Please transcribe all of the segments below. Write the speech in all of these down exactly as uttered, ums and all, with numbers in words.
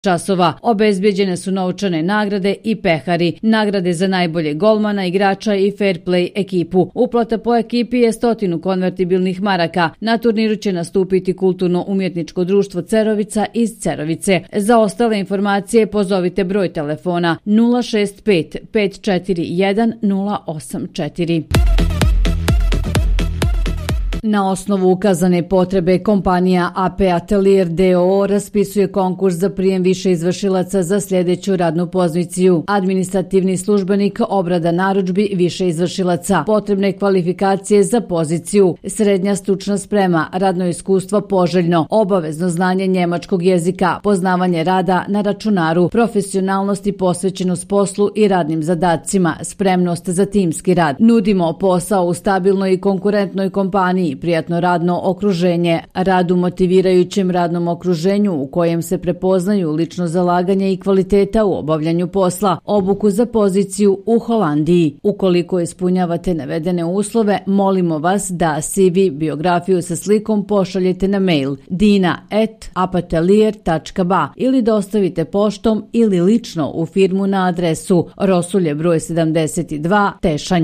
časova. Obezbeđene su novčane nagrade i pehari, nagrade za najbolje golmana, igrača i fair play ekipu. Uplata po ekipi je stotinu konvertibilnih maraka. Na turniru će nastupiti kulturno-umjetničko društvo Cerovica iz Cerovice. Za ostale informacije pozovite broj telefona nula šest pet pet četiri jedan nula osam četiri. Na osnovu ukazane potrebe, kompanija A P Atelier d o o raspisuje konkurs za prijem više izvršilaca za sljedeću radnu poziciju. Administrativni službenik, obrada narudžbi, više izvršilaca. Potrebne kvalifikacije za poziciju: srednja stručna sprema, radno iskustvo poželjno, obavezno znanje njemačkog jezika, poznavanje rada na računaru, profesionalnost i posvećenost poslu i radnim zadacima, spremnost za timski rad. Nudimo posao u stabilnoj i konkurentnoj kompaniji, prijatno radno okruženje, rad u motivirajućem radnom okruženju u kojem se prepoznaju lično zalaganje i kvaliteta u obavljanju posla, obuku za poziciju u Holandiji. Ukoliko ispunjavate navedene uslove, molimo vas da C V, biografiju sa slikom pošaljete na mail dina at apatelier tačka ba ili dostavite poštom ili lično u firmu na adresu Rosulje broj sedamdeset dva, Tešanj.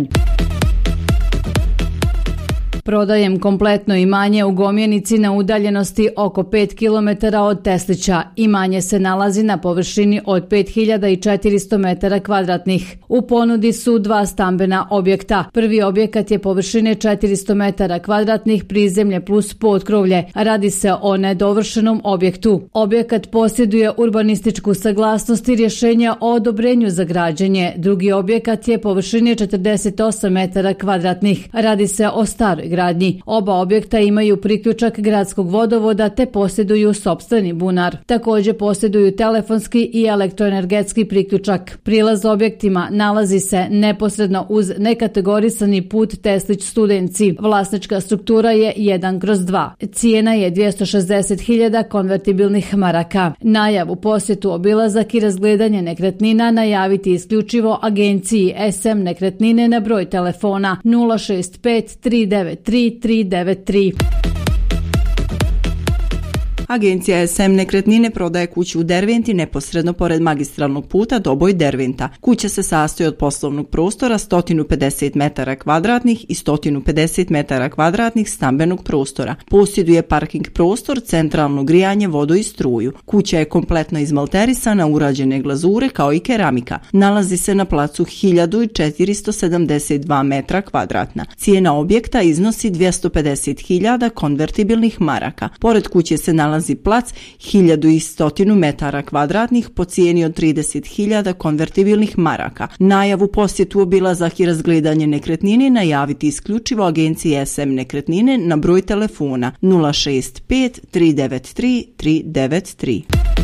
Prodajem kompletno imanje u Gomjenici na udaljenosti oko pet kilometara od Teslića. Imanje se nalazi na površini od pet hiljada četiristo metara kvadratnih. U ponudi su dva stambena objekta. Prvi objekat je površine četiristo metara kvadratnih, prizemlje plus potkrovlje. Radi se o nedovršenom objektu. Objekat posjeduje urbanističku saglasnost i rješenja o odobrenju za građenje. Drugi objekat je površine četrdeset osam metara kvadratnih. Radi se o staroj gradnji. Oba objekta imaju priključak gradskog vodovoda te posjeduju sopstveni bunar. Također posjeduju telefonski i elektroenergetski priključak. Prilaz objektima nalazi se neposredno uz nekategorisani put Teslić Studenci. Vlasnička struktura je jedan kroz dva. Cijena je dvjesto šezdeset hiljada konvertibilnih maraka. Najavu, posjetu, obilazak i razgledanje nekretnina najaviti isključivo agenciji S M Nekretnine na broj telefona nula šest pet tri devet tri tri devet tri. Agencija S M Nekretnine prodaje kuću u Derventi neposredno pored magistralnog puta Doboj-Derventa. Kuća se sastoji od poslovnog prostora sto pedeset metara kvadratnih i sto pedeset metara kvadratnih stambenog prostora. Posjeduje parking prostor, centralno grijanje, vodu i struju. Kuća je kompletno izmalterisana, urađene glazure kao i keramika. Nalazi se na placu hiljadu četiristo sedamdeset dva metra kvadratna. Cijena objekta iznosi dvjesto pedeset hiljada konvertibilnih maraka. Pored kuće se nalazi plac hiljadu sto metara kvadratnih po cijeni od trideset hiljada konvertibilnih maraka. Najavu, posjetu, obilazak i razgledanje nekretnine najaviti isključivo agenciji S M Nekretnine na broj telefona nula šest pet tri devet tri tri devet tri.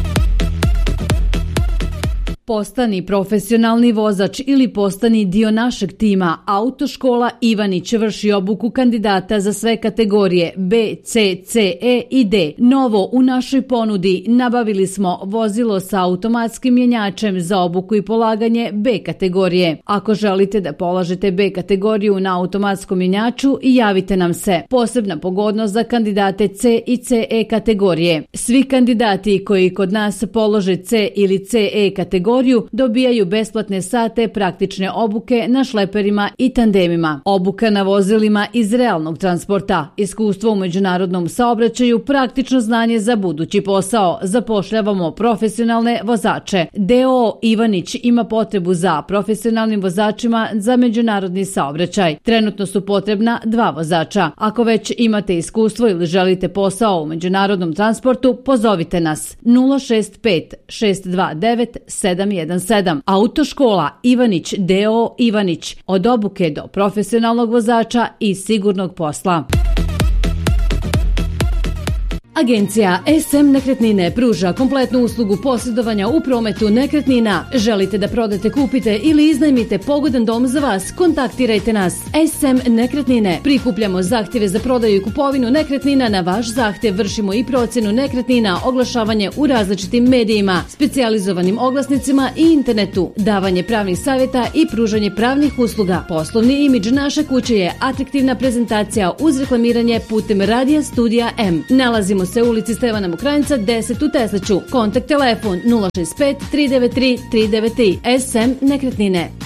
Postani profesionalni vozač ili postani dio našeg tima. Autoškola Ivanić vrši obuku kandidata za sve kategorije B, C, C, E i D. Novo u našoj ponudi: nabavili smo vozilo sa automatskim mjenjačem za obuku i polaganje B kategorije. Ako želite da polažete B kategoriju na automatskom mjenjaču, javite nam se. Posebna pogodnost za kandidate C i C E kategorije: svi kandidati koji kod nas polože C ili C E kategoriju dobijaju besplatne sate praktične obuke na šleperima i tandemima. Obuka na vozilima iz realnog transporta, iskustvo u međunarodnom saobraćaju, praktično znanje za budući posao. Zapošljavamo profesionalne vozače. D O O Ivanić ima potrebu za profesionalnim vozačima za međunarodni saobraćaj. Trenutno su potrebna dva vozača. Ako već imate iskustvo ili želite posao u međunarodnom transportu, pozovite nas nula šest pet šest dva devet sedam jedan sedam. Autoškola Ivanić D O O Ivanić, od obuke do profesionalnog vozača i sigurnog posla. Agencija S M Nekretnine pruža kompletnu uslugu posjedovanja u prometu nekretnina. Želite da prodate, kupite ili iznajmite pogodan dom za vas? Kontaktirajte nas. S M Nekretnine. Prikupljamo zahtjeve za prodaju i kupovinu nekretnina. Na vaš zahtjev vršimo i procjenu nekretnina, oglašavanje u različitim medijima, specijalizovanim oglasnicima i internetu, davanje pravnih savjeta i pružanje pravnih usluga. Poslovni imidž naše kuće je atraktivna prezentacija uz reklamiranje putem radija Studija M. Nalazimo Nalazimo se u ulici Stevana Mokranjca deset u Tesliću. Kontakt telefon nula šezdeset pet tri devet tri tri devet tri. S M Nekretnine.